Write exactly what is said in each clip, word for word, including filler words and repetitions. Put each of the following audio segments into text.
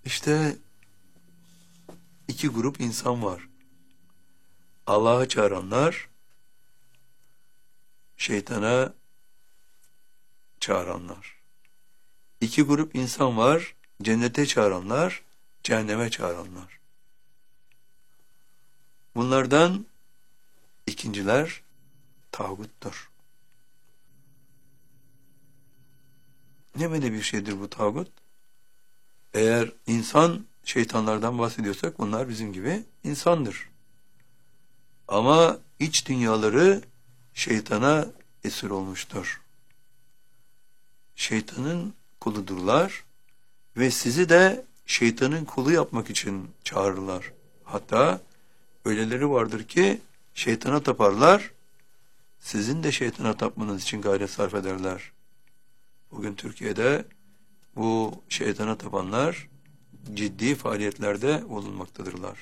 İşte iki grup insan var. Allah'a çağıranlar, şeytana çağıranlar. İki grup insan var. Cennete çağıranlar, cehenneme çağıranlar. Bunlardan ikinciler tağuttur. Ne böyle bir şeydir bu tağut? Eğer insan şeytanlardan bahsediyorsak bunlar bizim gibi insandır. Ama iç dünyaları şeytana esir olmuştur. Şeytanın kuludurlar ve sizi de şeytanın kulu yapmak için çağırırlar. Hatta öyleleri vardır ki şeytana taparlar, sizin de şeytana tapmanız için gayret sarf ederler. Bugün Türkiye'de bu şeytana tapanlar ciddi faaliyetlerde bulunmaktadırlar.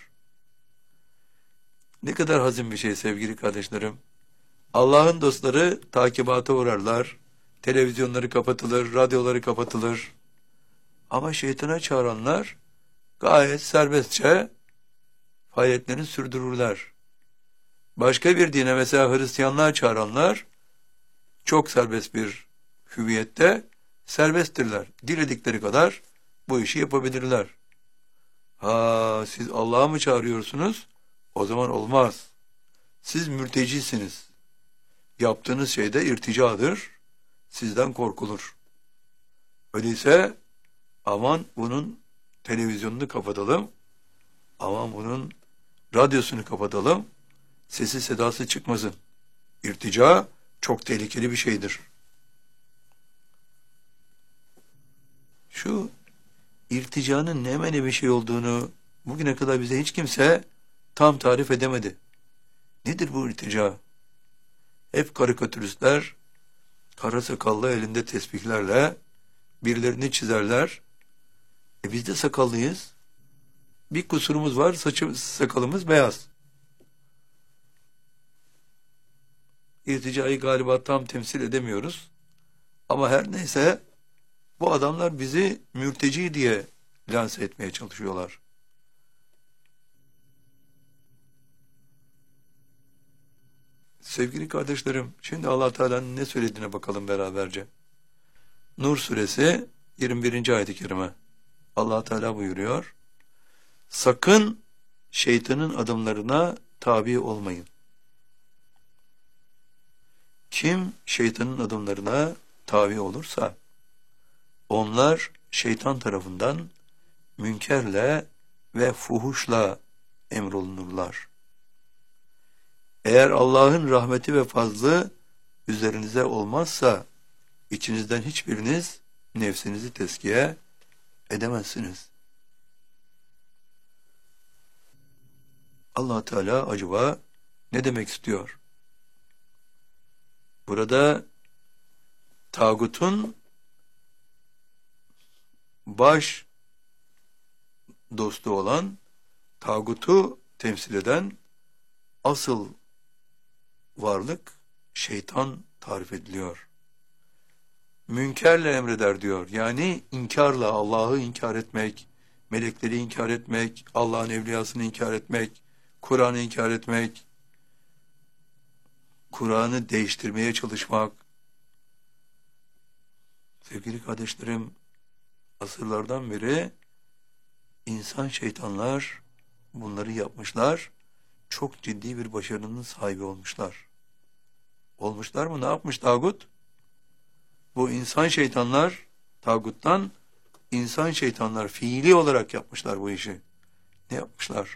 Ne kadar hazin bir şey sevgili kardeşlerim. Allah'ın dostları takibata uğrarlar, televizyonları kapatılır, radyoları kapatılır. Ama şeytana çağıranlar gayet serbestçe faaliyetlerini sürdürürler. Başka bir dine, mesela Hristiyanlığa çağıranlar çok serbest bir hüviyette serbesttirler. Diledikleri kadar bu işi yapabilirler. Ha, siz Allah'a mı çağırıyorsunuz? O zaman olmaz. Siz mürtecisiniz. Yaptığınız şey de irticadır. Sizden korkulur. Öyleyse aman bunun televizyonunu kapatalım. Aman bunun radyosunu kapatalım. Sesi sedası çıkmasın. İrtica çok tehlikeli bir şeydir. Şu irticanın ne mene bir şey olduğunu bugüne kadar bize hiç kimse tam tarif edemedi. Nedir bu irtica? Hep karikatüristler kara sakallı elinde tesbihlerle birilerini çizerler. E biz de sakallıyız. Bir kusurumuz var, saçımız, sakalımız beyaz. İrticayı galiba tam temsil edemiyoruz. Ama her neyse bu adamlar bizi mürteci diye lanse etmeye çalışıyorlar. Sevgili kardeşlerim, şimdi Allah Teala'nın ne söylediğine bakalım beraberce. Nur suresi yirmi birinci ayet-i kerime. Allah Teala buyuruyor. Sakın şeytanın adımlarına tabi olmayın. Kim şeytanın adımlarına tabi olursa onlar şeytan tarafından münkerle ve fuhuşla emrolunurlar. Eğer Allah'ın rahmeti ve fazlı üzerinize olmazsa içinizden hiçbiriniz nefsinizi tezkiye edemezsiniz. Allah Teala acaba ne demek istiyor? Burada tağutun baş dostu olan, tağutu temsil eden asıl varlık şeytan tarif ediliyor. Münkerle emreder diyor. Yani inkarla, Allah'ı inkar etmek, melekleri inkar etmek, Allah'ın evliyasını inkar etmek, Kur'an'ı inkar etmek, Kur'an'ı değiştirmeye çalışmak. Sevgili kardeşlerim, asırlardan beri insan şeytanlar bunları yapmışlar. Çok ciddi bir başarının sahibi olmuşlar. Olmuşlar mı? Ne yapmış tağut? Bu insan şeytanlar, tağuttan insan şeytanlar fiili olarak yapmışlar bu işi. Ne yapmışlar?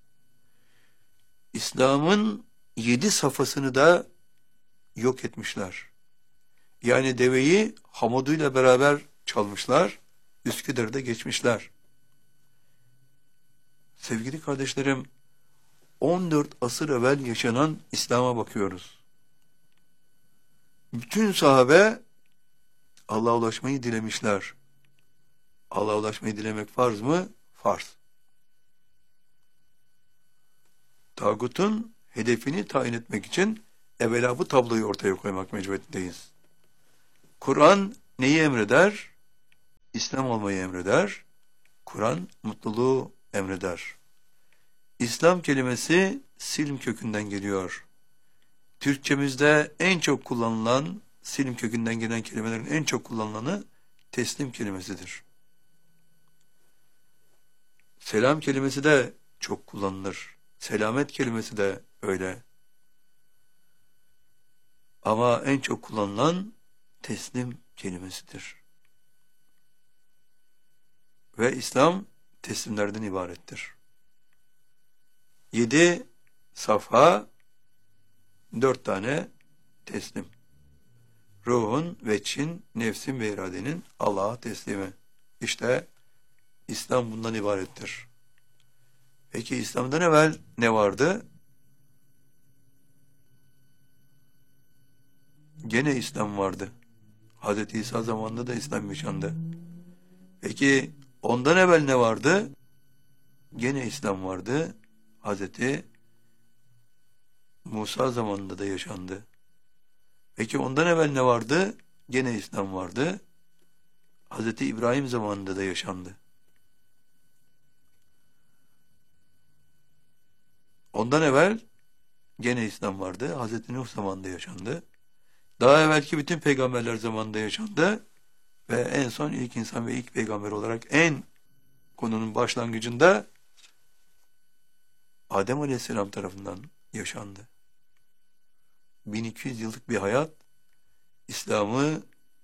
İslam'ın yedi safhasını da yok etmişler. Yani deveyi hamuduyla beraber çalmışlar, Üsküdar'da geçmişler. Sevgili kardeşlerim, on dört asır evvel yaşanan İslam'a bakıyoruz. Bütün sahabe Allah'a ulaşmayı dilemişler. Allah'a ulaşmayı dilemek farz mı? Farz. Tağutun hedefini tayin etmek için evvela bu tabloyu ortaya koymak mecburiyetindeyiz. Kur'an neyi emreder? İslam olmayı emreder. Kur'an mutluluğu emreder. İslam kelimesi silm kökünden geliyor. Türkçemizde en çok kullanılan, silm kökünden gelen kelimelerin en çok kullanılanı teslim kelimesidir. Selam kelimesi de çok kullanılır. Selamet kelimesi de öyle. Ama en çok kullanılan teslim kelimesidir. Ve İslam teslimlerden ibarettir. Yedi safha, dört tane teslim. Ruhun ve çin, nefsin ve iradenin Allah'a teslimi. İşte İslam bundan ibarettir. Peki İslam'dan evvel ne vardı? Gene İslam vardı. Hazreti İsa zamanında da İslam yaşandı. Peki ondan evvel ne vardı? Gene İslam vardı. Hazreti Musa zamanında da yaşandı. Peki ondan evvel ne vardı? Gene İslam vardı. Hazreti İbrahim zamanında da yaşandı. Ondan evvel gene İslam vardı. Hazreti Nuh zamanında yaşandı. Daha evvelki bütün peygamberler zamanında yaşandı. Ve en son ilk insan ve ilk peygamber olarak en konunun başlangıcında Adem Aleyhisselam tarafından yaşandı. bin iki yüz yıllık bir hayat İslam'ı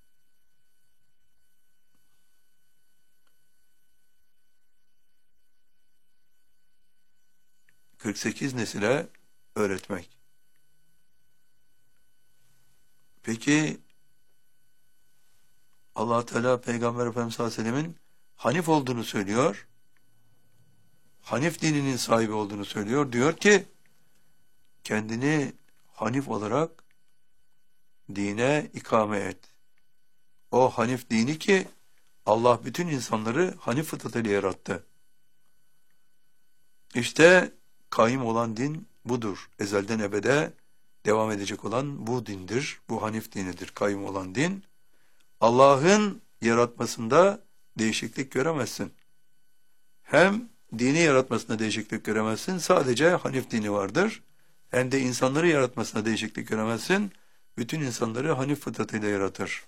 kırk sekiz nesile öğretmek. Peki Allah Teala Peygamber Efendimiz sallallahu aleyhi ve sellemin Hanif olduğunu söylüyor. Hanif dininin sahibi olduğunu söylüyor. Diyor ki kendini Hanif olarak dine ikame et. O Hanif dini ki Allah bütün insanları Hanif fıtratıyla yarattı. İşte kaim olan din budur. Ezelden ebede devam edecek olan bu dindir. Bu Hanif dinidir. Kaim olan din. Allah'ın yaratmasında değişiklik göremezsin. Hem dini yaratmasında değişiklik göremezsin. Sadece Hanif dini vardır. Hem de insanları yaratmasına değişiklik göremezsin. Bütün insanları Hanif fıtratıyla yaratır.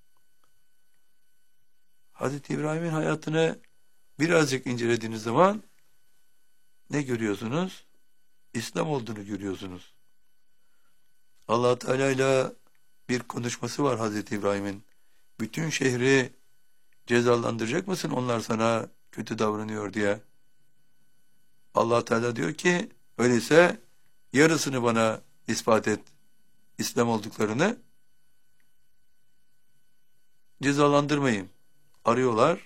Hazreti İbrahim'in hayatını birazcık incelediğiniz zaman ne görüyorsunuz? İslam olduğunu görüyorsunuz. Allah Teala ile bir konuşması var Hazreti İbrahim'in. Bütün şehri cezalandıracak mısın onlar sana kötü davranıyor diye. Allah Teala diyor ki öyleyse yarısını bana ispat et İslam olduklarını, cezalandırmayayım. Arıyorlar,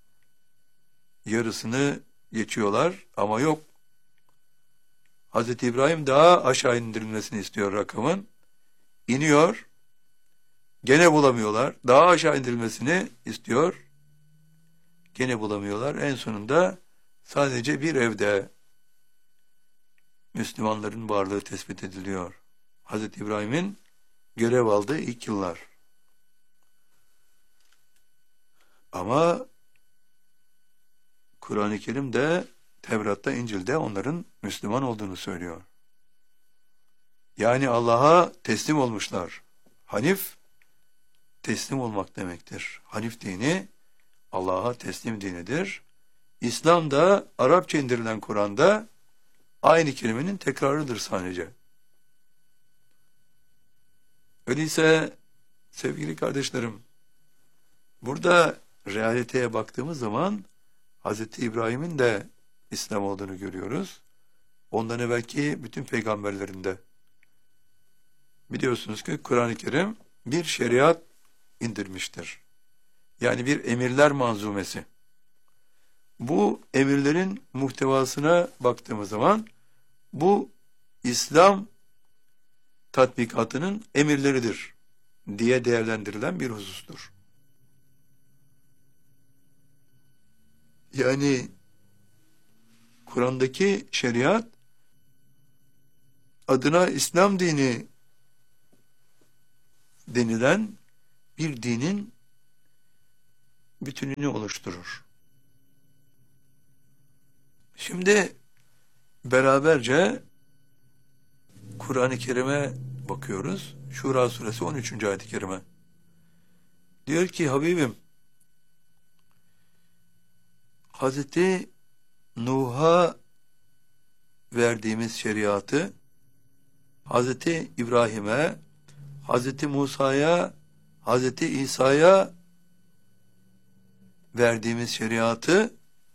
yarısını geçiyorlar ama yok. Hazreti İbrahim daha aşağı indirilmesini istiyor rakamın. İniyor, gene bulamıyorlar. Daha aşağı indirilmesini istiyor, gene bulamıyorlar. En sonunda sadece bir evde Müslümanların varlığı tespit ediliyor. Hazreti İbrahim'in görev aldığı ilk yıllar. Ama Kur'an-ı Kerim'de, Tevrat'ta, İncil'de onların Müslüman olduğunu söylüyor. Yani Allah'a teslim olmuşlar. Hanif, teslim olmak demektir. Hanif dini, Allah'a teslim dinidir. İslam da Arapça indirilen Kur'an'da aynı kelimenin tekrarıdır sadece. Öyleyse sevgili kardeşlerim, burada realiteye baktığımız zaman Hazreti İbrahim'in de İslam olduğunu görüyoruz. Ondan evvelki bütün peygamberlerinde. Biliyorsunuz ki Kur'an-ı Kerim bir şeriat indirmiştir. Yani bir emirler manzumesi. Bu emirlerin muhtevasına baktığımız zaman bu İslam tatbikatının emirleridir diye değerlendirilen bir husustur. Yani Kur'an'daki şeriat adına İslam dini denilen bir dinin bütününü oluşturur. Şimdi beraberce Kur'an-ı Kerim'e bakıyoruz. Şura suresi on üçüncü ayet-i kerime. Diyor ki Habibim, Hazreti Nuh'a verdiğimiz şeriatı Hazreti İbrahim'e, Hazreti Musa'ya, Hazreti İsa'ya verdiğimiz şeriatı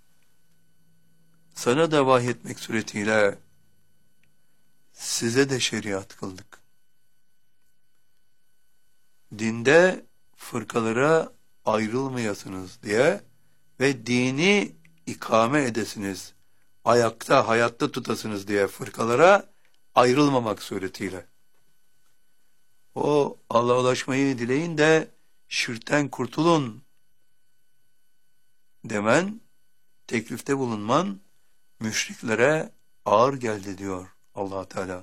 sana da vahyetmek suretiyle size de şeriat kıldık. Dinde fırkalara ayrılmayasınız diye ve dini ikame edesiniz, ayakta, hayatta tutasınız diye fırkalara ayrılmamak suretiyle. O Allah'a ulaşmayı dileyin de şirkten kurtulun demen, teklifte bulunman müşriklere ağır geldi diyor Allah Teala.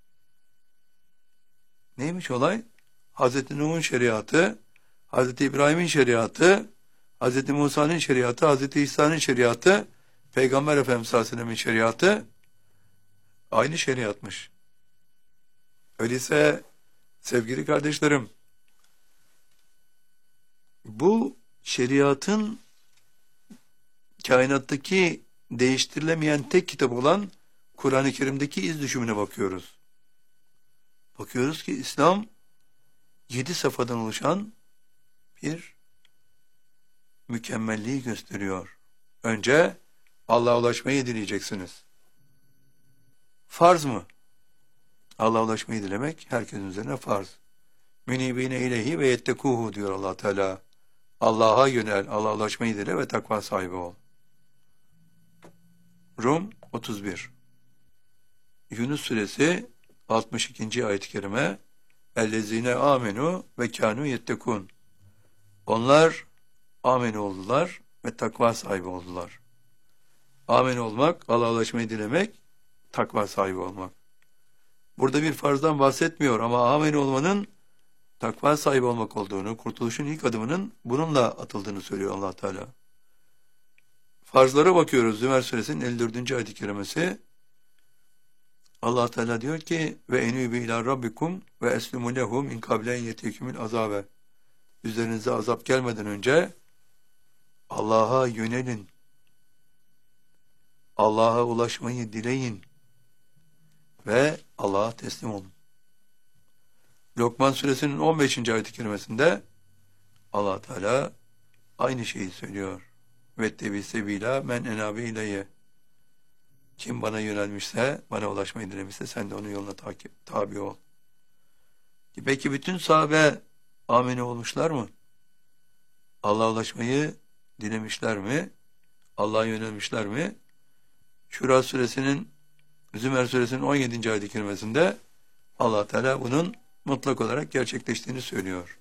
Neymiş olay? Hazreti Nuh'un şeriatı, Hazreti İbrahim'in şeriatı, Hazreti Musa'nın şeriatı, Hazreti İsa'nın şeriatı, Peygamber Efendimiz sallallahu aleyhi ve sellem'in şeriatı aynı şeriatmış. Öyleyse sevgili kardeşlerim, bu şeriatın kainattaki değiştirilemeyen tek kitap olan Kur'an-ı Kerim'deki iz düşümüne bakıyoruz. Bakıyoruz ki İslam yedi safhadan oluşan bir mükemmelliği gösteriyor. Önce Allah'a ulaşmayı dileyeceksiniz. Farz mı? Allah'a ulaşmayı dilemek herkesin üzerine farz. Münibine ileyhi ve yettekuhu diyor Allah Teala. Allah'a yönel, Allah'a ulaşmayı dile ve takva sahibi ol. Rum otuz bir. Yunus suresi altmış ikinci ayet-i kerime. Ellezine amenu ve kanu yettekun. Onlar amenu oldular ve takva sahibi oldular. Amin olmak, Allah'a ulaşmayı dilemek, takva sahibi olmak. Burada bir farzdan bahsetmiyor ama amin olmanın takva sahibi olmak olduğunu, kurtuluşun ilk adımının bununla atıldığını söylüyor Allah Teala. Farzlara bakıyoruz. Zümer suresinin elli dördüncü ayet-i kerimesi. Allah Teala diyor ki ve enübü ila rabbikum ve eslimu lehu min kablen yetekümül azabe. Üzerinize azap gelmeden önce Allah'a yönelin. Allah'a ulaşmayı dileyin ve Allah'a teslim olun. Lokman suresinin on beşinci ayet-i kerimesinde Allah Teala aynı şeyi söylüyor. Vettebi sebila men enabe ileyye. Kim bana yönelmişse, bana ulaşmayı dilemişse sen de onun yoluna takip, tabi ol. Peki bütün sahabe amine olmuşlar mı? Allah'a ulaşmayı dilemişler mi? Allah'a yönelmişler mi? Şura suresinin, Zümer suresinin on yedinci ayet-i kerimesinde Allah Teala bunun mutlak olarak gerçekleştiğini söylüyor.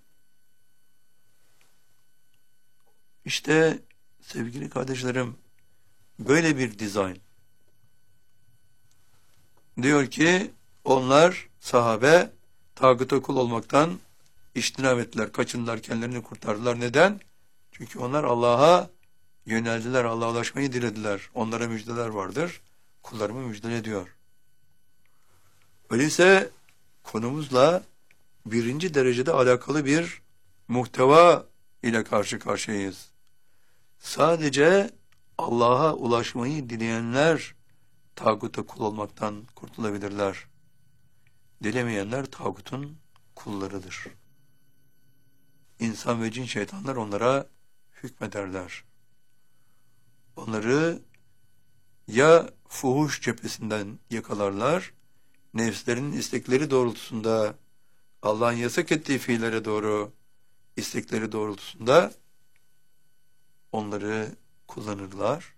İşte sevgili kardeşlerim, böyle bir dizayn. Diyor ki onlar sahabe tağuta kul olmaktan iştinab ettiler, kaçındılar, kendilerini kurtardılar. Neden? Çünkü onlar Allah'a yöneldiler, Allah'a ulaşmayı dilediler. Onlara müjdeler vardır. Kullarımı müjdele ediyor. Öyleyse konumuzla birinci derecede alakalı bir muhteva ile karşı karşıyayız. Sadece Allah'a ulaşmayı dileyenler tağuta kul olmaktan kurtulabilirler. Dilemeyenler tağutun kullarıdır. İnsan ve cin şeytanlar onlara hükmederler. Onları ya fuhuş cephesinden yakalarlar, nefslerinin istekleri doğrultusunda Allah'ın yasak ettiği fiillere doğru istekleri doğrultusunda onları kullanırlar.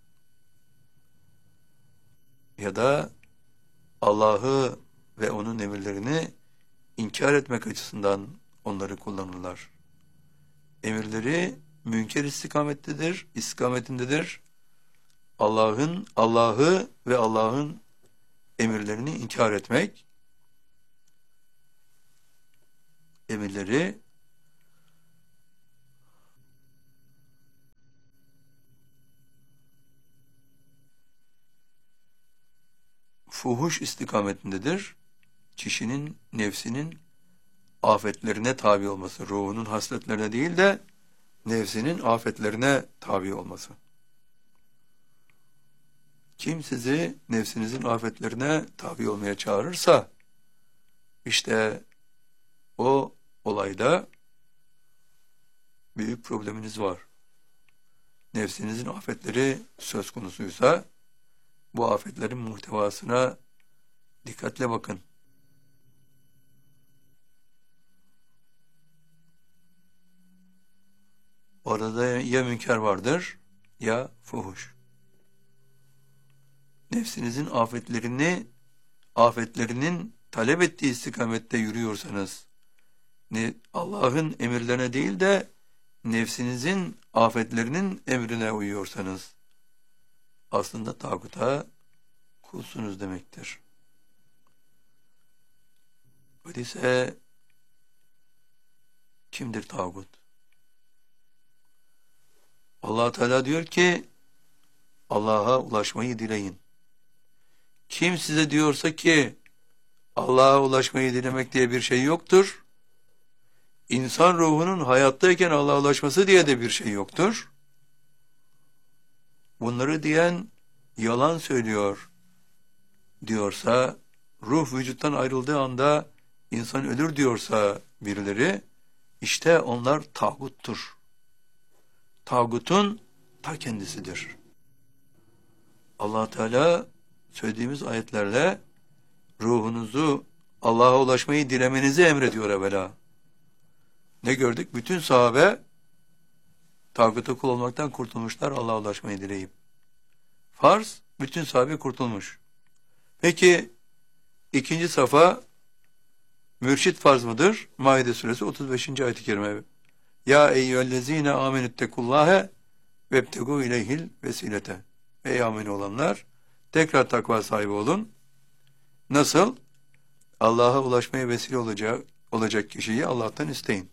Ya da Allah'ı ve onun emirlerini inkar etmek açısından onları kullanırlar. Emirleri münker istikamettedir, istikametindedir. Allah'ın, Allah'ı ve Allah'ın emirlerini inkar etmek, emirleri fuhuş istikametindedir. Kişinin nefsinin afetlerine tabi olması, ruhunun hasletlerine değil de nefsinin afetlerine tabi olması. Kim sizi nefsinizin afetlerine tabi olmaya çağırırsa, işte o olayda büyük probleminiz var. Nefsinizin afetleri söz konusuysa, bu afetlerin muhtevasına dikkatle bakın. Orada ya münker vardır, ya fuhuş. Nefsinizin afetlerini, afetlerinin talep ettiği istikamette yürüyorsanız, Allah'ın emirlerine değil de nefsinizin afetlerinin emrine uyuyorsanız, aslında tağuta kulsunuz demektir. Öyleyse kimdir tağut? Allah Teala diyor ki, Allah'a ulaşmayı dileyin. Kim size diyorsa ki Allah'a ulaşmayı dilemek diye bir şey yoktur, İnsan ruhunun hayattayken Allah'a ulaşması diye de bir şey yoktur, bunları diyen yalan söylüyor diyorsa, ruh vücuttan ayrıldığı anda insan ölür diyorsa birileri, işte onlar tağuttur. Tağutun ta kendisidir. Allah Teala söylediğimiz ayetlerle ruhunuzu Allah'a ulaşmayı dilemenizi emrediyor evvela. Ne gördük? Bütün sahabe tağuta kul olmaktan kurtulmuşlar Allah'a ulaşmayı dileyip. Farz, bütün sahabe kurtulmuş. Peki ikinci safa mürşit farz mıdır? Maide suresi otuz beşinci ayet-i kerime. Ya eyyühellezine amenüttekullâhe vebtegû ileyhil vesilete. Ey amin olanlar, tekrar takva sahibi olun. Nasıl? Allah'a ulaşmaya vesile olacak, olacak kişiyi Allah'tan isteyin.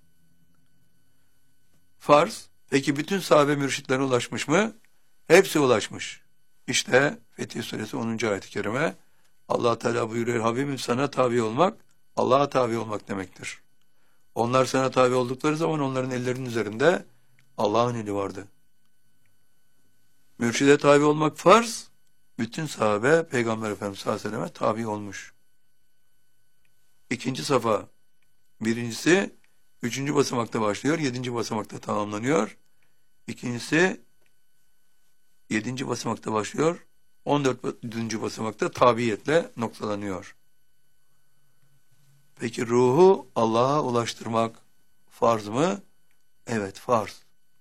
Farz. Peki bütün sahabe mürşitlerine ulaşmış mı? Hepsi ulaşmış. İşte Fetih suresi onuncu ayet-i kerime. Allah Teala buyuruyor, Habibim sana tabi olmak, Allah'a tabi olmak demektir. Onlar sana tabi oldukları zaman onların ellerinin üzerinde Allah'ın eli vardı. Mürşide tabi olmak farz, bütün sahabe Peygamber Efendimiz sallallahu aleyhi ve selleme tabi olmuş. İkinci safa, birincisi üçüncü basamakta başlıyor, yedinci basamakta tamamlanıyor. İkincisi yedinci basamakta başlıyor, on dördüncü basamakta tabiiyetle noktalanıyor. Peki ruhu Allah'a ulaştırmak farz mı? Evet, farz.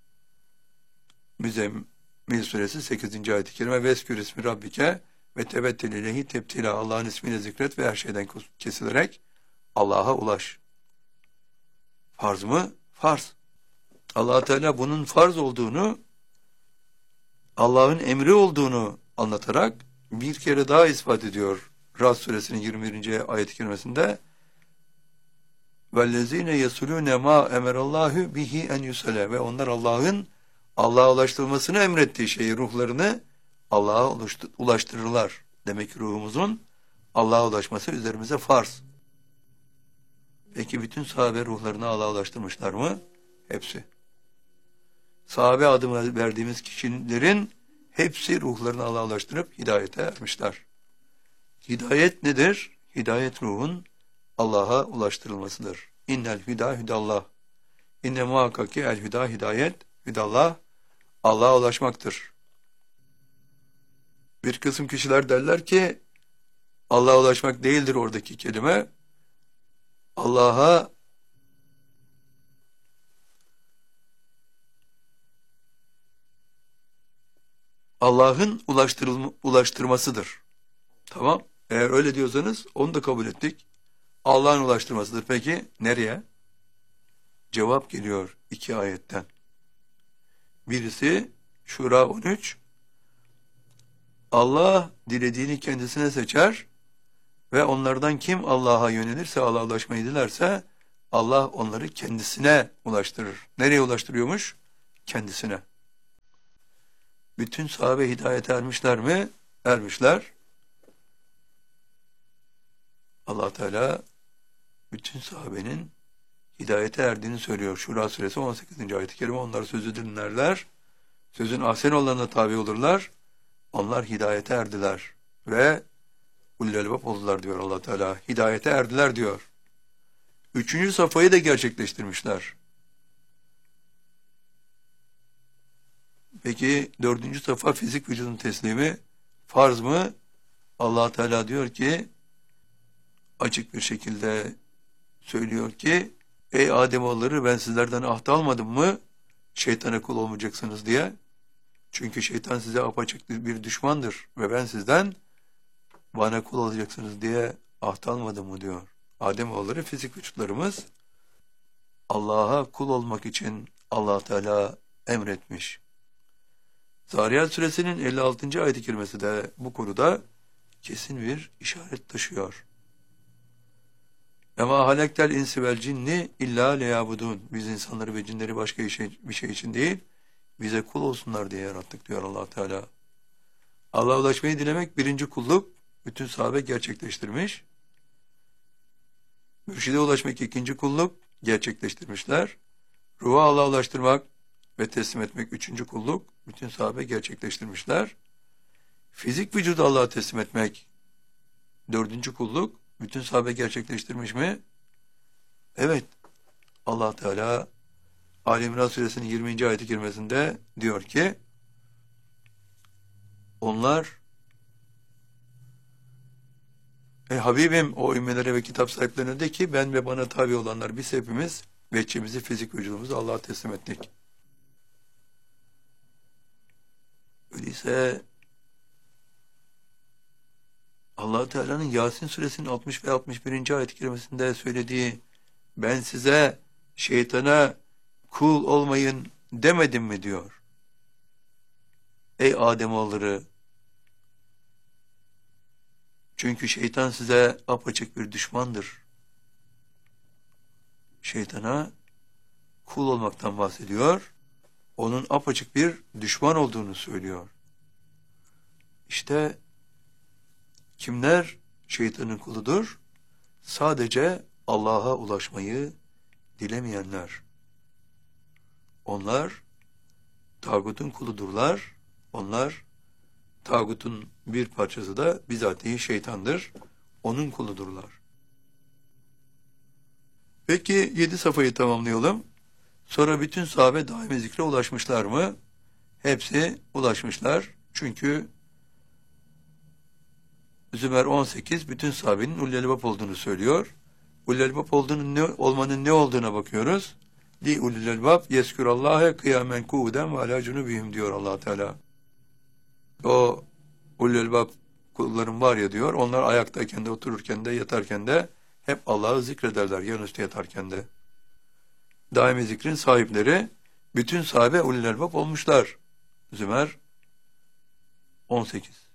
Müzzemmil suresi sekizinci ayet-i kerime. Veskür ismi Rabbike ve tebettel ileyhi tebtila. Allah'ın ismiyle zikret ve her şeyden kesilerek Allah'a ulaş. Farz mı? Farz. Allah Teala bunun farz olduğunu, Allah'ın emri olduğunu anlatarak bir kere daha ispat ediyor. Rad suresinin yirmi birinci ayet-i kerimesinde وَالَّذ۪ينَ يَسُلُونَ مَا اَمَرَ اللّٰهُ بِهِ اَنْ يُسَلَى ve onlar Allah'ın Allah'a ulaştırılmasını emrettiği şeyi, ruhlarını Allah'a ulaştırırlar. Demek ki ruhumuzun Allah'a ulaşması üzerimize farz. Peki bütün sahabe ruhlarını Allah'a ulaştırmışlar mı? Hepsi. Sahabe adını verdiğimiz kişilerin hepsi ruhlarını Allah'a ulaştırıp hidayete ermişler. Hidayet nedir? Hidayet ruhun Allah'a ulaştırılmasıdır. İnnel hüda hüdallah. İnne muhakkaki el hüda hidayet, hüdallah Allah'a ulaşmaktır. Bir kısım kişiler derler ki Allah'a ulaşmak değildir oradaki kelime. Allah'a Allah'ın ulaştırmasıdır. Tamam. Eğer öyle diyorsanız onu da kabul ettik. Allah'ın ulaştırmasıdır. Peki nereye? Cevap geliyor iki ayetten. Birisi Şura on üç. Allah dilediğini kendisine seçer ve onlardan kim Allah'a yönelirse, Allah'a ulaşmayı dilerse Allah onları kendisine ulaştırır. Nereye ulaştırıyormuş? Kendisine. Bütün sahabe hidayete ermişler mi? Ermişler. Allah Teala bütün sahabenin hidayete erdiğini söylüyor. Şura suresi on sekizinci ayet-i kerime. Onlar sözü dinlerler, sözün ahsen olanına tabi olurlar. Onlar hidayete erdiler ve ulul elbab oldular diyor Allah Teala. Hidayete erdiler diyor. Üçüncü safhayı da gerçekleştirmişler. Peki dördüncü safha fizik vücudun teslimi farz mı? Allah Teala diyor ki, açık bir şekilde söylüyor ki, ey Ademoğulları, ben sizlerden ahd almadım mı şeytana kul olmayacaksınız diye. Çünkü şeytan size apaçık bir düşmandır ve ben sizden bana kul olacaksınız diye ahd almadım mı diyor. Ademoğulları fizik vücutlarımız Allah'a kul olmak için Allah Teala emretmiş. Zariyat suresinin elli altıncı ayet-i kerimesi de bu konuda kesin bir işaret taşıyor. Ema halektel insi vel cinni illa leyabudun. Biz insanları ve cinleri başka bir şey için değil, bize kul olsunlar diye yarattık diyor Allah Teala. Allah'a ulaşmayı dilemek birinci kulluk, bütün sahabe gerçekleştirmiş. Mürşide ulaşmak ikinci kulluk, gerçekleştirmişler. Ruha Allah'a ulaştırmak ve teslim etmek üçüncü kulluk, bütün sahabe gerçekleştirmişler. Fizik vücudu Allah'a teslim etmek dördüncü kulluk, bütün sahabe gerçekleştirmiş mi? Evet. Allah Teala Ali İmran suresinin yirminci ayet-i kerimesinde diyor ki, onlar Ey Habibim, o ümmelere ve kitap sahiplerine de ki, ben ve bana tabi olanlar biz hepimiz veçimizi, fizik vücudumuzu Allah'a teslim ettik. Öyleyse Allah Teala'nın Yasin suresinin altmış ve altmış birinci ayet-i kerimesinde söylediği, ben size şeytana kul olmayın demedim mi diyor. Ey Ademoğulları, çünkü şeytan size apaçık bir düşmandır. Şeytana kul olmaktan bahsediyor. Onun apaçık bir düşman olduğunu söylüyor. İşte kimler şeytanın kuludur? Sadece Allah'a ulaşmayı dilemeyenler. Onlar tağutun kuludurlar. Onlar tağutun bir parçası da bizatihi şeytandır. Onun kuludurlar. Peki yedi safhayı tamamlayalım. Sonra bütün sahabe daimi zikre ulaşmışlar mı? Hepsi ulaşmışlar. Çünkü Zümer on sekiz bütün sahabenin ulul elbab olduğunu söylüyor. Ulul elbab olduğunun ne, olmanın ne olduğuna bakıyoruz. Li ulul elbab yeskurallahe kıyamen kuuden ve ala cunubihim diyor Allah Teala. O ulul elbab kullarım var ya diyor. Onlar ayaktayken de, otururken de, yatarken de hep Allah'ı zikrederler, yanüstü yatarken de. Daimi zikrin sahipleri bütün sahabe ulul elbab olmuşlar. Zümer on sekiz.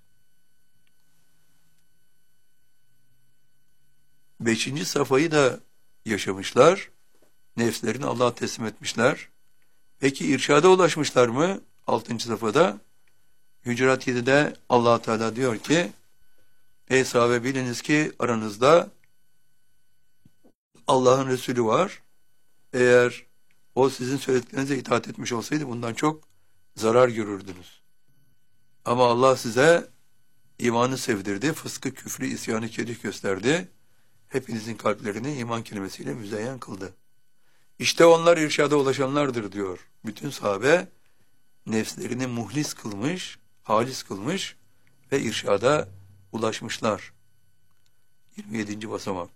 Beşinci safhayı da yaşamışlar. Nefslerini Allah'a teslim etmişler. Peki irşada ulaşmışlar mı? Altıncı safhada Hücurat yedide Allah Teala diyor ki, ey sahabe, biliniz ki aranızda Allah'ın Resulü var. Eğer o sizin söylediklerinize itaat etmiş olsaydı bundan çok zarar görürdünüz. Ama Allah size imanı sevdirdi, fıskı, küfrü, isyanı, kerih gösterdi. Hepinizin kalplerini iman kelimesiyle müzeyyen kıldı. İşte onlar irşada ulaşanlardır diyor. Bütün sahabe nefslerini muhlis kılmış, halis kılmış ve irşada ulaşmışlar. yirmi yedinci basamak.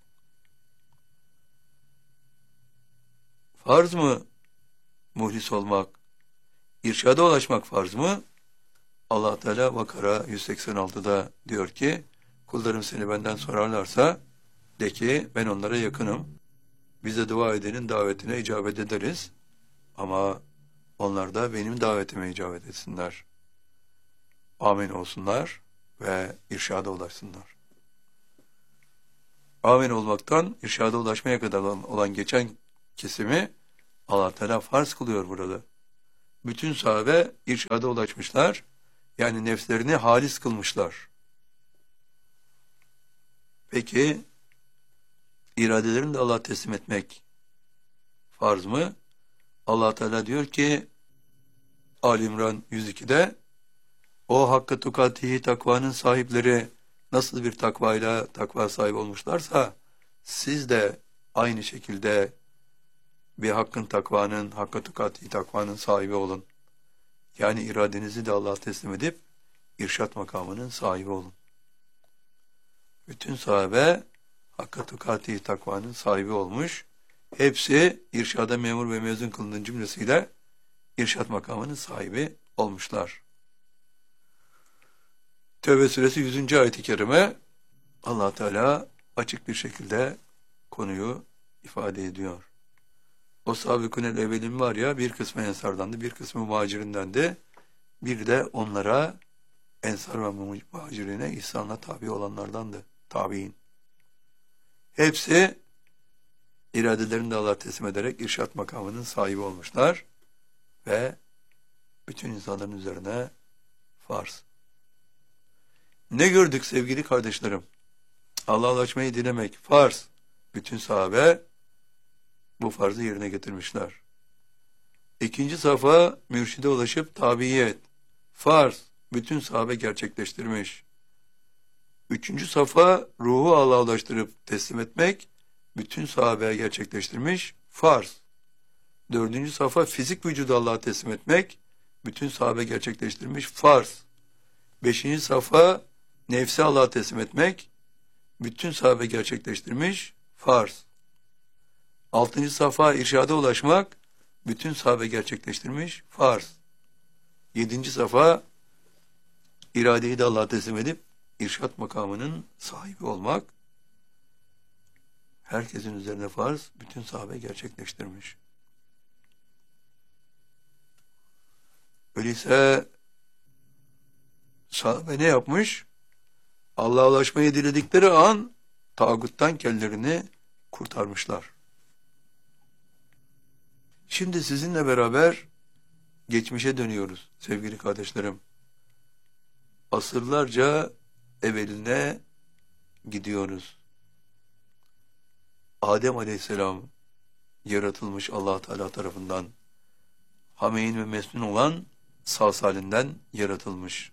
Farz mı muhlis olmak? İrşada ulaşmak farz mı? Allah Teala Bakara yüz seksen altıda diyor ki, kullarım seni benden sorarlarsa de ki ben onlara yakınım. Bize dua edenin davetine icabet ederiz. Ama onlar da benim davetime icabet etsinler. Amin olsunlar ve irşada ulaşsınlar. Amin olmaktan irşada ulaşmaya kadar olan geçen kesimi Allah Teala farz kılıyor burada. Bütün sahabe irşada ulaşmışlar. Yani nefslerini halis kılmışlar. Peki iradelerini de Allah'a teslim etmek farz mı? Allah Teala diyor ki Ali İmran yüz iki'de o hakkı tukatihi takvanın sahipleri nasıl bir takvayla takva sahibi olmuşlarsa siz de aynı şekilde bir hakkın takvanın, hakkı tukatihi takvanın sahibi olun. Yani iradenizi de Allah'a teslim edip irşat makamının sahibi olun. Bütün sahabe hakkı tukatihi takvanın sahibi olmuş. Hepsi irşada memur ve mezun kılının cümlesiyle irşat makamının sahibi olmuşlar. Tevbe suresi yüzüncü ayet-i kerime Allah Teala açık bir şekilde konuyu ifade ediyor. O sabıkûnel evvelin var ya, bir kısmı ensardandı, bir kısmı muhacirindendi. Bir de onlara ensar ve muhacirine ihsanla tabi olanlardandı. Tabi'in. Hepsi iradelerini de Allah'a teslim ederek irşat makamının sahibi olmuşlar ve bütün insanların üzerine farz. Ne gördük sevgili kardeşlerim? Allah'a ulaşmayı dilemek farz. Bütün sahabe bu farzı yerine getirmişler. İkinci safa mürşide ulaşıp tabiyet. Farz. Bütün sahabe gerçekleştirmiş. Üçüncü safa ruhu Allah'a ulaştırıp teslim etmek. Bütün sahabe gerçekleştirmiş. Farz. Dördüncü safa fizik vücudu Allah'a teslim etmek. Bütün sahabe gerçekleştirmiş. Farz. Beşinci safa nefsi Allah'a teslim etmek. Bütün sahabe gerçekleştirmiş. Farz. Altıncı safa irşada ulaşmak. Bütün sahabe gerçekleştirmiş. Farz. Yedinci safa iradeyi de Allah'a teslim edip irşat makamının sahibi olmak. Herkesin üzerine farz. Bütün sahabe gerçekleştirmiş. Öyleyse sahabe ne yapmış? Allah'a ulaşmayı diledikleri an tağuttan kendilerini kurtarmışlar. Şimdi sizinle beraber geçmişe dönüyoruz sevgili kardeşlerim. Asırlarca evveline gidiyoruz. Adem Aleyhisselam yaratılmış Allah Teala tarafından. Hameyn ve mesnun olan salsalinden yaratılmış.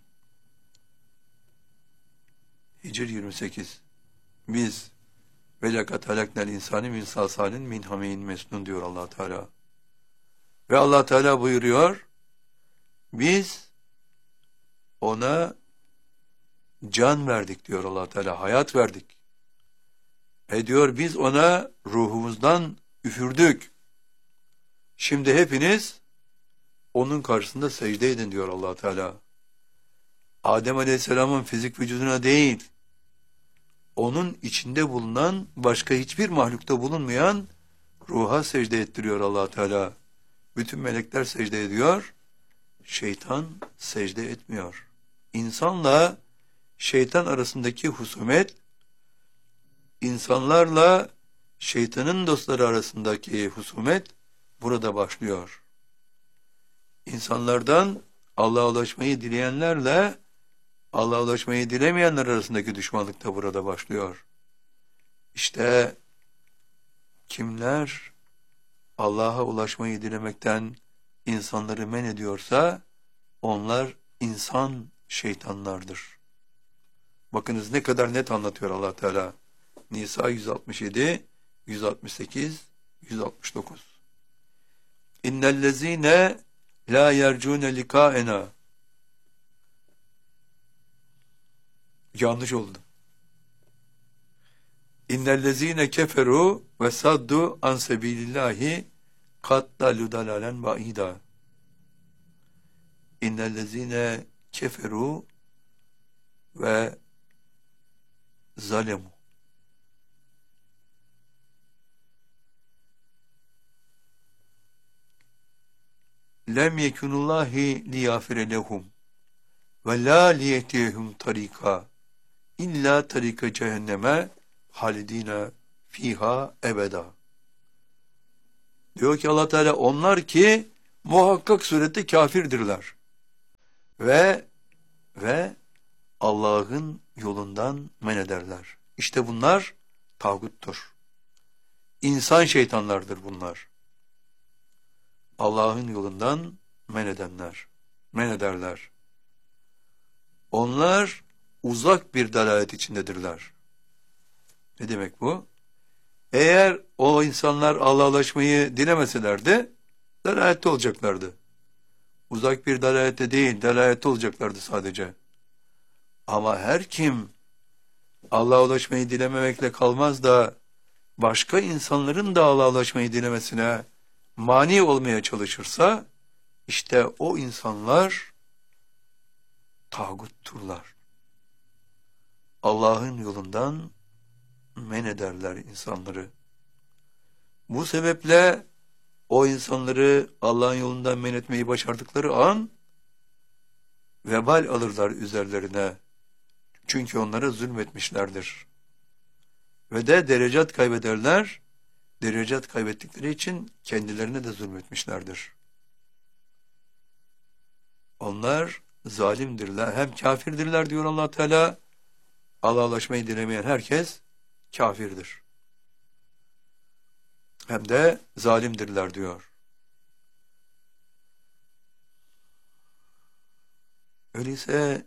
Hicr yirmi sekiz. Biz ve lekad halaknel insani min salsalin min hameyn mesnun diyor Allah Teala. Ve Allah Teala buyuruyor, biz ona can verdik diyor Allah Teala, hayat verdik. E diyor biz ona ruhumuzdan üfürdük. Şimdi hepiniz onun karşısında secde edin diyor Allah Teala. Adem Aleyhisselam'ın fizik vücuduna değil, onun içinde bulunan başka hiçbir mahlukta bulunmayan ruha secde ettiriyor Allah Teala. Bütün melekler secde ediyor, şeytan secde etmiyor. İnsanla şeytan arasındaki husumet, insanlarla şeytanın dostları arasındaki husumet burada başlıyor. İnsanlardan Allah'a ulaşmayı dileyenlerle Allah'a ulaşmayı dilemeyenler arasındaki düşmanlık da burada başlıyor. İşte kimler Allah'a ulaşmayı dilemekten insanları men ediyorsa onlar insan şeytanlardır. Bakınız ne kadar net anlatıyor Allah Teala. Nisa yüz altmış yedi, yüz altmış sekiz, yüz altmış dokuz. İnnellezîne la yercûne likâena. Yanlış oldu. İnnellezîne keferû ve saddu an sebîlillâhi kad dallu dalalen ba'îdâ. İnnellezîne keferû ve zalemu. Lem yekunullahi liyafire lehum ve la liyehtiyehum tarika illa tarika cehenneme halidine fiha ebeda. Diyor ki Allah Teala, onlar ki muhakkak surette kafirdirler ve ve Allah'ın yolundan men ederler. İşte bunlar tağuttur. insan şeytanlardır bunlar. Allah'ın yolundan men edenler, men ederler. Onlar uzak bir dalalet içindedirler. Ne demek bu? Eğer o insanlar Allah'laşmayı dilemeselerdi, dalalette olacaklardı. Uzak bir dalalette değil, dalalette olacaklardı sadece. Ama her kim Allah'a ulaşmayı dilememekle kalmaz da başka insanların da Allah'a ulaşmayı dilemesine mani olmaya çalışırsa, işte o insanlar tağutturlar. Allah'ın yolundan men ederler insanları. Bu sebeple o insanları Allah'ın yolundan men etmeyi başardıkları an vebal alırlar üzerlerine. Çünkü onlara zulmetmişlerdir. Ve de derecat kaybederler. Derecat kaybettikleri için kendilerine de zulmetmişlerdir. Onlar zalimdirler. Hem kafirdirler diyor Allah Teala. Allah'laşmayı dilemeyen herkes kafirdir. Hem de zalimdirler diyor. Öyleyse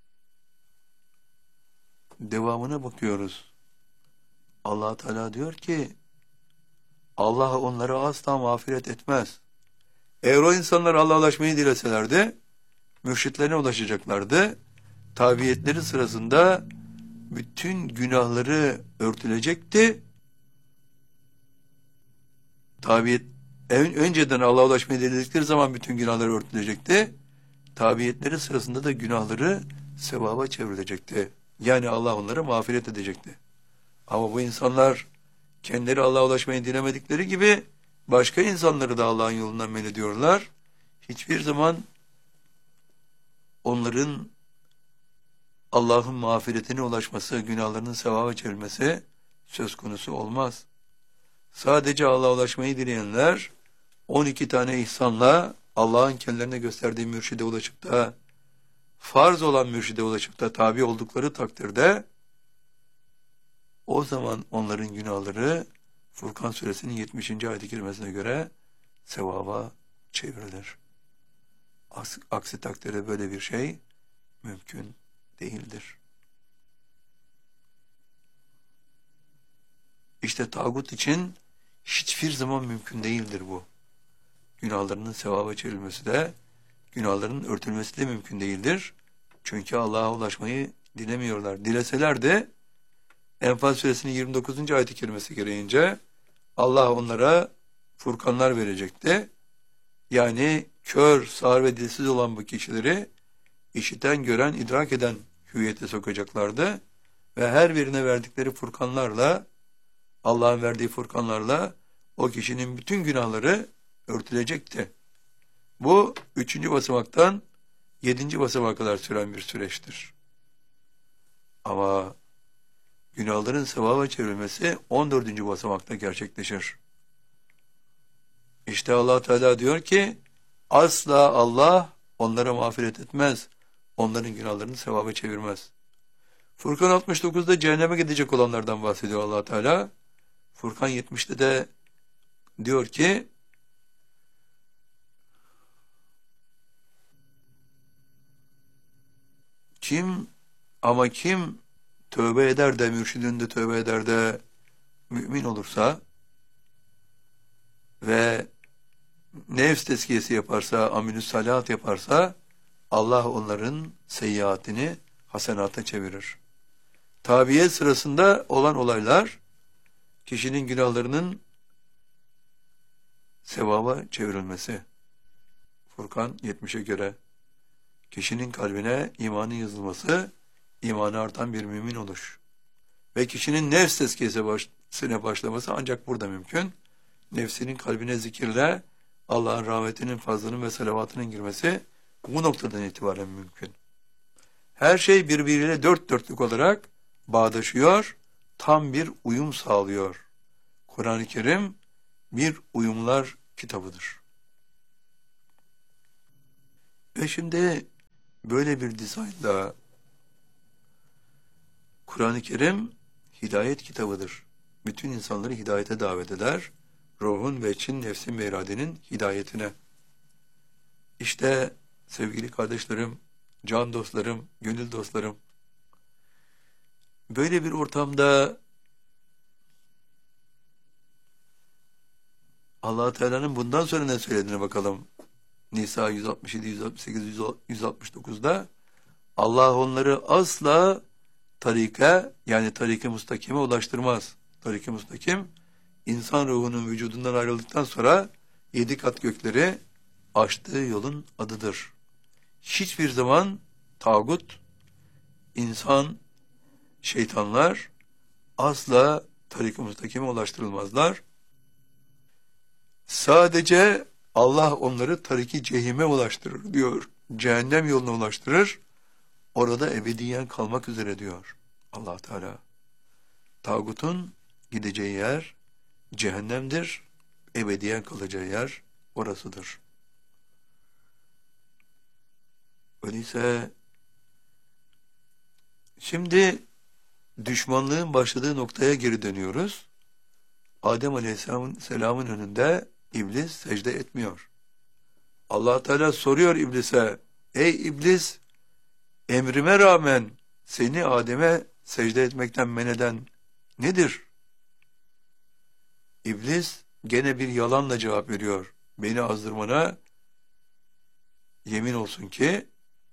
devamına bakıyoruz. Allah Teala diyor ki Allah onları asla mağfiret etmez. Eğer o insanlar Allah'laşmayı dileselerdi mürşitlerine ulaşacaklardı. Tabiyetleri sırasında bütün günahları örtülecekti. Tabiyet en önceden Allah'a ulaşmayı diledikleri zaman bütün günahları örtülecekti. Tabiyetleri sırasında da günahları sevaba çevrilecekti. Yani Allah onları mağfiret edecekti. Ama bu insanlar kendileri Allah'a ulaşmayı dilemedikleri gibi başka insanları da Allah'ın yolundan men ediyorlar. Hiçbir zaman onların Allah'ın mağfiretine ulaşması, günahlarının sevaba çevrilmesi söz konusu olmaz. Sadece Allah'a ulaşmayı dileyenler on iki tane ihsanla Allah'ın kendilerine gösterdiği mürşide ulaşıp da farz olan mürşide ulaşıp da tabi oldukları takdirde o zaman onların günahları Furkan suresinin yetmişinci ayet-i kerimesine göre sevaba çevrilir. Aksi, aksi takdirde böyle bir şey mümkün değildir. İşte tağut için hiçbir zaman mümkün değildir bu. Günahlarının sevaba çevrilmesi de, günahlarının örtülmesi de mümkün değildir. Çünkü Allah'a ulaşmayı dilemiyorlar. Dileseler de Enfal suresinin yirmi dokuzuncu ayet-i kerimesi gereğince Allah onlara furkanlar verecekti. Yani kör, sağır ve dilsiz olan bu kişileri işiten, gören, idrak eden hüviyete sokacaklardı. Ve her birine verdikleri furkanlarla, Allah'ın verdiği furkanlarla o kişinin bütün günahları örtülecekti. Bu üçüncü basamaktan yedinci basamağa kadar süren bir süreçtir. Ama günahların sevaba çevrilmesi on dördüncü basamakta gerçekleşir. İşte Allah Teala diyor ki asla Allah onlara mağfiret etmez. Onların günahlarını sevaba çevirmez. Furkan altmış dokuzda cehenneme gidecek olanlardan bahsediyor Allah Teala. Furkan yetmişte de diyor ki kim ama kim tövbe eder de mürşidinde tövbe eder de mümin olursa ve nefs tezkiyesi yaparsa, amilü salat yaparsa Allah onların seyyiatini hasenata çevirir. Tabiye sırasında olan olaylar kişinin günahlarının sevaba çevrilmesi. Furkan yetmişe göre kişinin kalbine imanın yazılması, imanı artan bir mümin oluş. Ve kişinin nefs tezkiyesine başlaması ancak burada mümkün. Nefsinin kalbine zikirle Allah'ın rahmetinin, fazlının ve salavatının girmesi bu noktadan itibaren mümkün. Her şey birbiriyle dört dörtlük olarak bağdaşıyor, tam bir uyum sağlıyor. Kur'an-ı Kerim bir uyumlar kitabıdır. Ve şimdi böyle bir dizaynda Kur'an-ı Kerim hidayet kitabıdır. bütün insanları hidayete davet eder. Ruhun ve için, nefsin ve iradenin hidayetine. İşte sevgili kardeşlerim, can dostlarım, gönül dostlarım, böyle bir ortamda Allah Teala'nın bundan sonra ne söylediğine bakalım. Nisa yüz altmış yedi, yüz altmış sekiz, yüz altmış dokuzda Allah onları asla tarika, yani tarik-i mustakime ulaştırmaz. Tarik-i mustakim, insan ruhunun vücudundan ayrıldıktan sonra yedi kat gökleri aştığı yolun adıdır. Hiçbir zaman tağut, insan, şeytanlar asla tarik-i mustakime ulaştırılmazlar. Sadece Allah onları tarik-i cehime ulaştırır diyor. Cehennem yoluna ulaştırır. Orada ebediyen kalmak üzere diyor Allah Teala. Tağutun gideceği yer cehennemdir. Ebediyen kalacağı yer orasıdır. Öyleyse şimdi düşmanlığın başladığı noktaya geri dönüyoruz. Adem Aleyhisselam'ın önünde iblis secde etmiyor. Allah Teala soruyor iblise, ey iblis, emrime rağmen seni Adem'e secde etmekten men eden nedir? İblis gene bir yalanla cevap veriyor. Beni azdırmana yemin olsun ki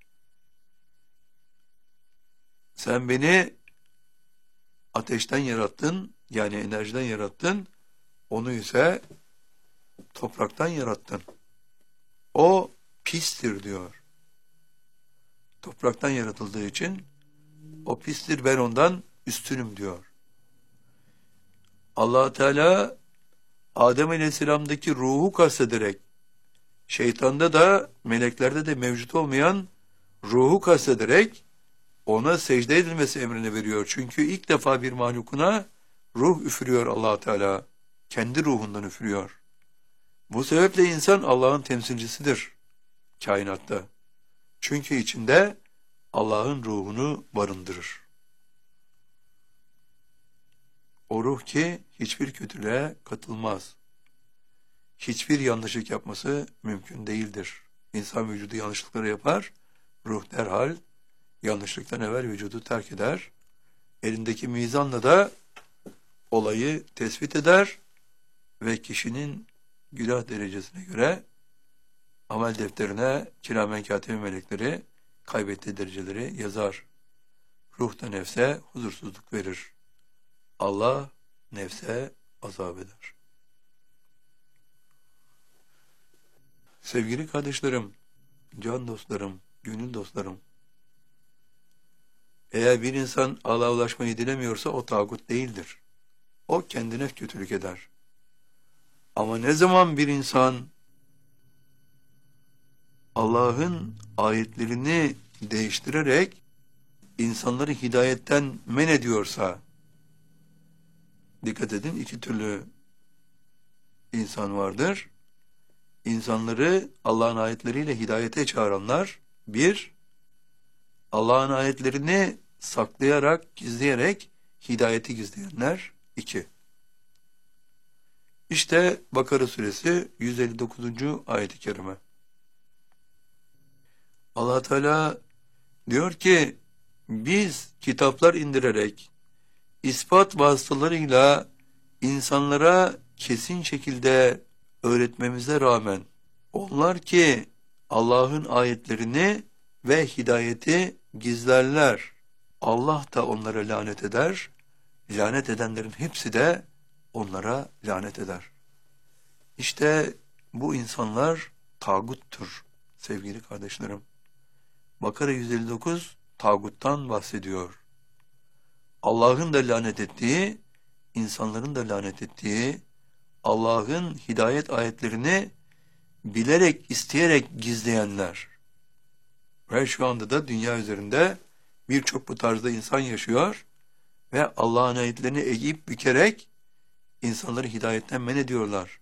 sen beni ateşten yarattın, yani enerjiden yarattın, onu ise topraktan yarattın. O pistir diyor. Topraktan yaratıldığı için o pistir, ben ondan üstünüm diyor. Allah Teala Adem Aleyhisselam'daki ruhu kastederek, şeytanda da meleklerde de mevcut olmayan ruhu kastederek ona secde edilmesi emrini veriyor. Çünkü ilk defa bir mahlukuna ruh üfürüyor Allah Teala. Kendi ruhundan üfürüyor. Bu sebeple insan Allah'ın temsilcisidir kainatta. Çünkü içinde Allah'ın ruhunu barındırır. O ruh ki hiçbir kötülüğe katılmaz. Hiçbir yanlışlık yapması mümkün değildir. İnsan vücudu yanlışlıkları yapar, ruh derhal yanlışlıktan evvel vücudu terk eder. Elindeki mizanla da olayı tespit eder ve kişinin günah derecesine göre amel defterine kiramen katibi melekleri kaybettiği dereceleri yazar. Ruh da nefse huzursuzluk verir. Allah nefse azap eder. Sevgili kardeşlerim, can dostlarım, gönül dostlarım, eğer bir insan Allah'a ulaşmayı dilemiyorsa o tağut değildir. O kendine kötülük eder. Ama ne zaman bir insan Allah'ın ayetlerini değiştirerek insanları hidayetten men ediyorsa, dikkat edin, iki türlü insan vardır. İnsanları Allah'ın ayetleriyle hidayete çağıranlar, bir, Allah'ın ayetlerini saklayarak, gizleyerek hidayeti gizleyenler, iki. İşte Bakara suresi yüz elli dokuzuncu ayet-i kerime. Allah Teala diyor ki, biz kitaplar indirerek ispat vasıtalarıyla insanlara kesin şekilde öğretmemize rağmen onlar ki Allah'ın ayetlerini ve hidayeti gizlerler. Allah da onlara lanet eder. Lanet edenlerin hepsi de onlara lanet eder. İşte bu insanlar tağuttur sevgili kardeşlerim. Bakara yüz elli dokuz tağuttan bahsediyor. Allah'ın da lanet ettiği, insanların da lanet ettiği, Allah'ın hidayet ayetlerini bilerek, isteyerek gizleyenler. Ve şu anda da dünya üzerinde birçok bu tarzda insan yaşıyor ve Allah'ın ayetlerini eğip bükerek insanları hidayetten men ediyorlar.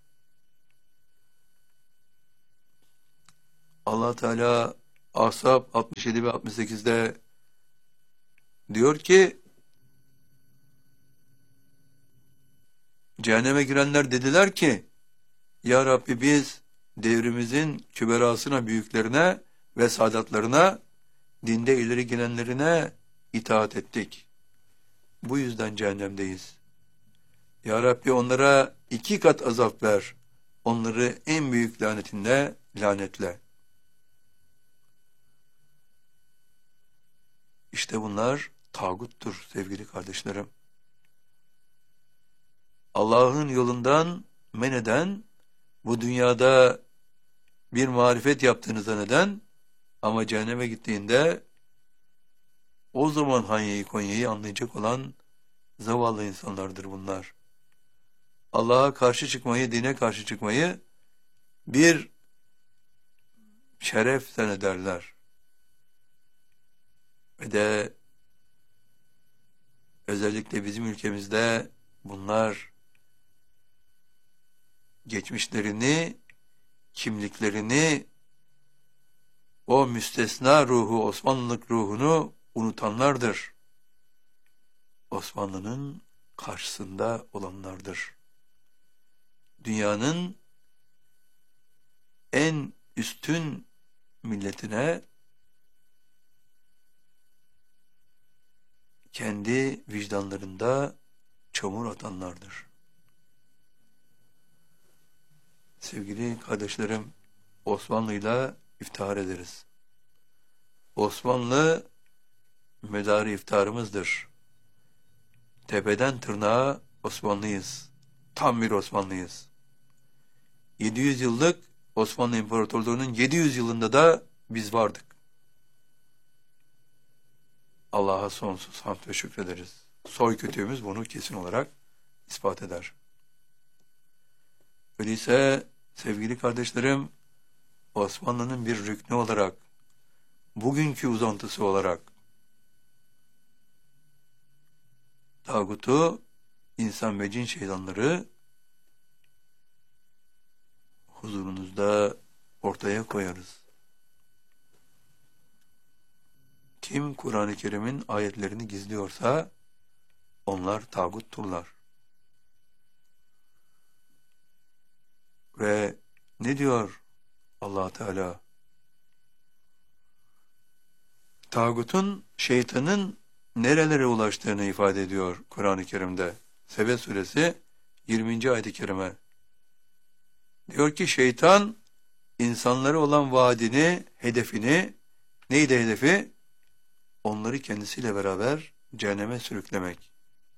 Allah Teala Ahzab altmış yedi ve altmış sekizde diyor ki, Cehenneme girenler dediler ki, Ya Rabbi biz devrimizin küberasına, büyüklerine ve sadatlarına, dinde ileri gelenlerine itaat ettik. Bu yüzden cehennemdeyiz. Ya Rabbi onlara iki kat azap ver. Onları en büyük lanetinle lanetle. İşte bunlar tağuttur sevgili kardeşlerim. Allah'ın yolundan men eden, bu dünyada bir marifet yaptığını zanneden ama cehenneme gittiğinde o zaman Hanya'yı Konya'yı anlayacak olan zavallı insanlardır bunlar. Allah'a karşı çıkmayı, dine karşı çıkmayı bir şeref zannederler. Ve de özellikle bizim ülkemizde bunlar geçmişlerini, kimliklerini, o müstesna ruhu, Osmanlılık ruhunu unutanlardır. Osmanlı'nın karşısında olanlardır. Dünyanın en üstün milletine kendi vicdanlarında çamur atanlardır. Sevgili kardeşlerim, Osmanlı'yla iftihar ederiz. Osmanlı medarı iftiharımızdır. Tepeden tırnağa Osmanlıyız. Tam bir Osmanlıyız. yedi yüz yıllık Osmanlı İmparatorluğu'nun yedi yüz yılında da biz vardık. Allah'a sonsuz hamd ve şükrederiz. Soy kütüğümüz bunu kesin olarak ispat eder. Öyleyse sevgili kardeşlerim, Osmanlı'nın bir rüknü olarak, bugünkü uzantısı olarak, tağutu, insan ve cin şeytanları huzurunuzda ortaya koyarız. Kim Kur'an-ı Kerim'in ayetlerini gizliyorsa onlar tağutturlar. Ve ne diyor Allah Teala? Tağutun, şeytanın nerelere ulaştığını ifade ediyor Kur'an-ı Kerim'de. Sebe suresi yirminci ayet-i kerime. Diyor ki şeytan insanlara olan vaadini, hedefini, neydi hedefi? Onları kendisiyle beraber cehenneme sürüklemek.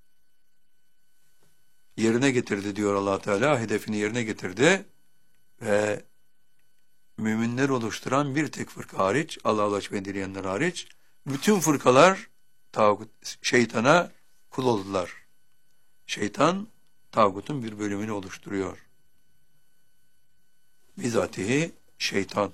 Yerine getirdi diyor Allah Teala, hedefini yerine getirdi ve müminler oluşturan bir tek fırka hariç, Allah'a ulaşmayı dileyenler hariç, bütün fırkalar tağut, şeytana kul oldular. Şeytan, tağutun bir bölümünü oluşturuyor. Bizatihi şeytan.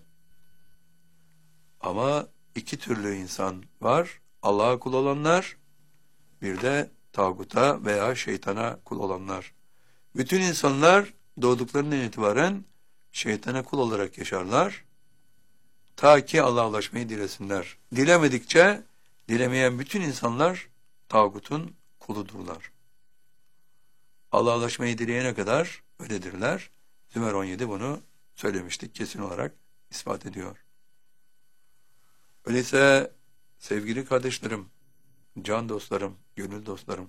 Ama iki türlü insan var. Allah'a kul olanlar, bir de tağuta veya şeytana kul olanlar. Bütün insanlar doğduklarından itibaren şeytana kul olarak yaşarlar. Ta ki Allah'a ulaşmayı dilesinler. Dilemedikçe, dilemeyen bütün insanlar tağutun kuludurlar. Allah'a ulaşmayı dileyene kadar öyledirler. Zümer on yedi bunu söylemiştik, kesin olarak ispat ediyor. Öyleyse sevgili kardeşlerim, can dostlarım, gönül dostlarım,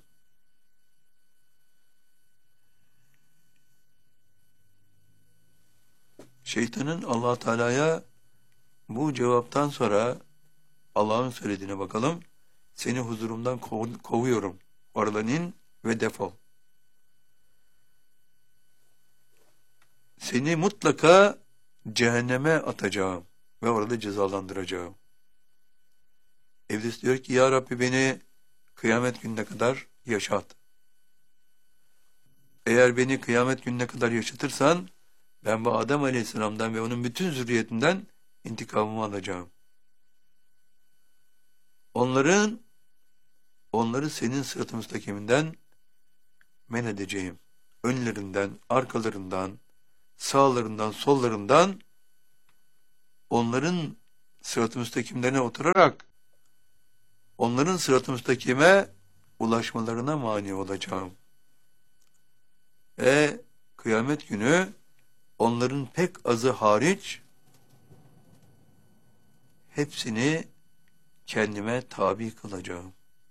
şeytanın Allah Teala'ya bu cevaptan sonra Allah'ın söylediğine bakalım. Seni huzurumdan kov kovuyorum. Oradan in ve defol. Seni mutlaka cehenneme atacağım ve orada cezalandıracağım. İblis diyor ki ya Rabbi beni kıyamet gününe kadar yaşat. Eğer beni kıyamet gününe kadar yaşatırsan ben bu Adem Aleyhisselam'dan ve onun bütün zürriyetinden intikamımı alacağım. Onların onları senin sırat-ı müstakiminden men edeceğim. Önlerinden, arkalarından, sağlarından, sollarından onların sırat-ı müstakimlerine oturarak onların sırat-ı müstakime ulaşmalarına mani olacağım. Ve kıyamet günü onların pek azı hariç hepsini kendime tabi kılacağım.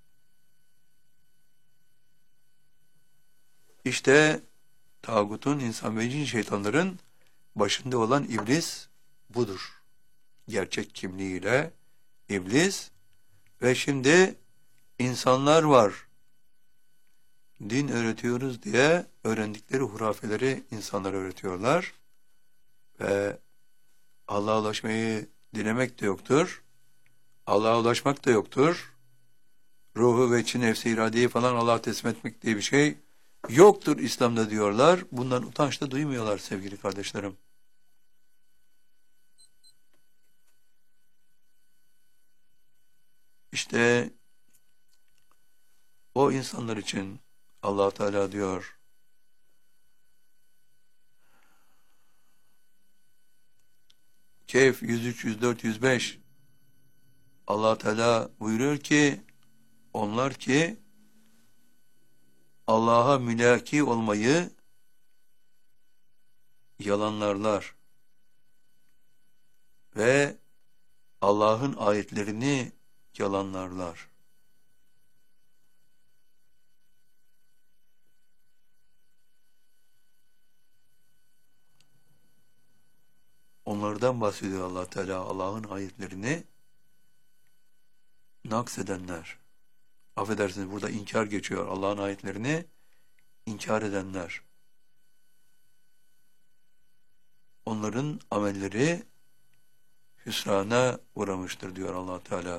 İşte tağutun, insan ve cin şeytanların başında olan iblis budur. Gerçek kimliğiyle iblis. Ve şimdi insanlar var. Din öğretiyoruz diye öğrendikleri hurafeleri insanlara öğretiyorlar. Ve Allah'a ulaşmayı dilemek de yoktur. Allah'a ulaşmak da yoktur. Ruhu ve içi, nefsi, iradeyi falan Allah'a teslim etmek diye bir şey yoktur İslam'da diyorlar. Bundan utanç da duymuyorlar sevgili kardeşlerim. İşte o insanlar için Allah Teala diyor, Kehf yüz üç, yüz dört, yüz beş, Allah Teala buyuruyor ki onlar ki Allah'a mülaki olmayı yalanlarlar ve Allah'ın ayetlerini yalanlarlar. Onlardan bahsediyor Allah Teala, Allah'ın ayetlerini naksedenler. Affedersiniz, burada inkar geçiyor. Allah'ın ayetlerini inkar edenler. Onların amelleri hüsrana uğramıştır diyor Allah Teala.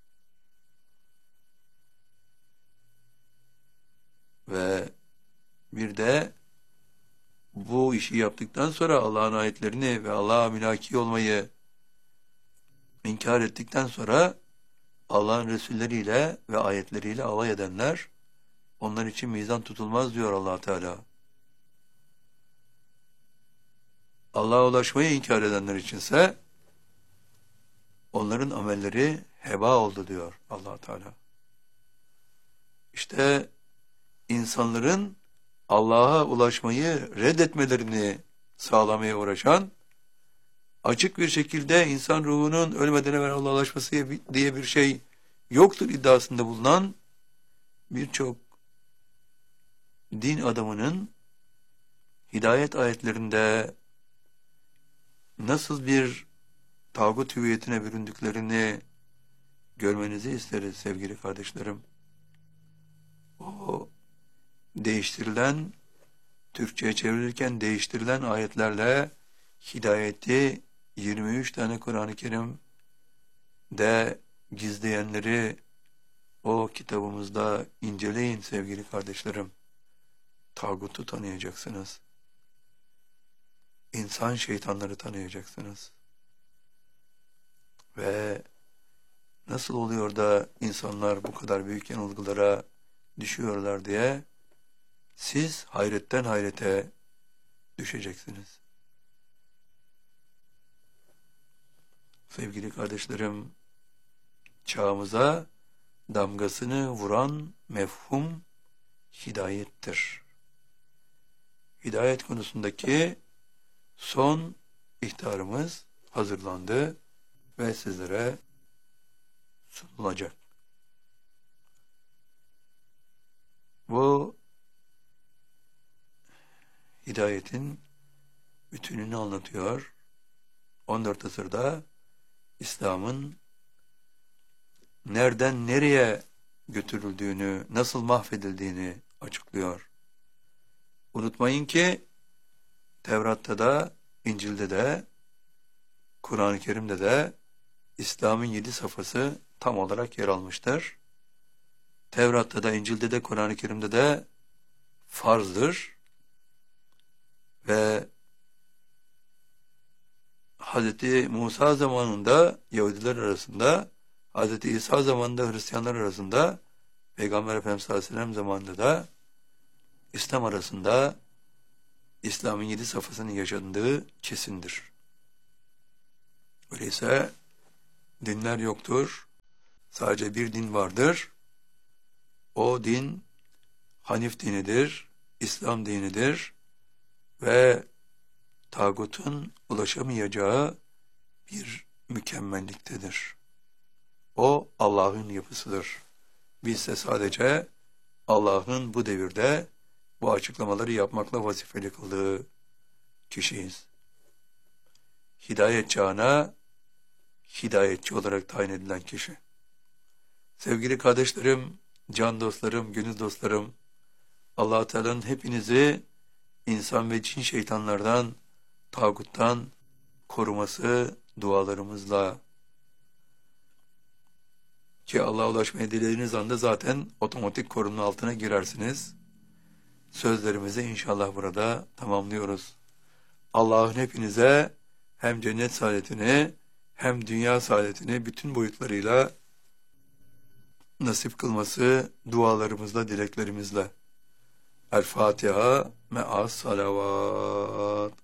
Ve bir de bu işi yaptıktan sonra Allah'ın ayetlerini ve Allah'a mülaki olmayı inkar ettikten sonra Allah'ın Resulleriyle ve ayetleriyle alay edenler, onlar için mizan tutulmaz diyor Allah Teala. Allah'a ulaşmayı inkar edenler içinse onların amelleri heba oldu diyor Allah Teala. İşte insanların Allah'a ulaşmayı reddetmelerini sağlamaya uğraşan, açık bir şekilde insan ruhunun ölmeden evvel Allah'a ulaşması diye bir şey yoktur iddiasında bulunan birçok din adamının hidayet ayetlerinde nasıl bir tağut hüviyetine büründüklerini görmenizi isteriz sevgili kardeşlerim. O değiştirilen, Türkçe'ye çevrilirken değiştirilen ayetlerle hidayeti yirmi üç tane Kur'an-ı Kerim'de gizleyenleri o kitabımızda inceleyin sevgili kardeşlerim. Tağutu tanıyacaksınız. İnsan şeytanları tanıyacaksınız. Ve nasıl oluyor da insanlar bu kadar büyük yanılgılara düşüyorlar diye siz hayretten hayrete düşeceksiniz. Sevgili kardeşlerim, çağımıza damgasını vuran mefhum hidayettir. Hidayet konusundaki son ihtarımız hazırlandı ve sizlere sunulacak. Bu hidayetin bütününü anlatıyor. on dört asırda İslam'ın nereden nereye götürüldüğünü, nasıl mahvedildiğini açıklıyor. Unutmayın ki Tevrat'ta da, İncil'de de, Kur'an-ı Kerim'de de İslam'ın yedi safhası tam olarak yer almıştır. Tevrat'ta da, İncil'de de, Kur'an-ı Kerim'de de farzdır. Ve Hazreti Musa zamanında Yahudiler arasında, Hazreti İsa zamanında Hristiyanlar arasında, Peygamber Efendimiz sallallahu aleyhi ve sellem zamanında da İslam arasında İslam'ın yedi safhasının yaşandığı kesindir. Öyleyse dinler yoktur. Sadece bir din vardır. O din Hanif dinidir. İslam dinidir ve tağutun ulaşamayacağı bir mükemmelliktedir. O Allah'ın yapısıdır. Biz de sadece Allah'ın bu devirde bu açıklamaları yapmakla vazifeli kıldığı kişiyiz. Hidayet çağına hidayetçi olarak tayin edilen kişi. Sevgili kardeşlerim, can dostlarım, gönül dostlarım, Allah-u Teala'nın hepinizi insan ve cin şeytanlardan, tağuttan koruması dualarımızla, ki Allah'a ulaşmaya dilediğiniz anda zaten otomatik korunma altına girersiniz. Sözlerimizi inşallah burada tamamlıyoruz. Allah'ın hepinize hem cennet saadetini hem dünya saadetini bütün boyutlarıyla nasip kılması dualarımızla, dileklerimizle. El Fatiha me'as salavat.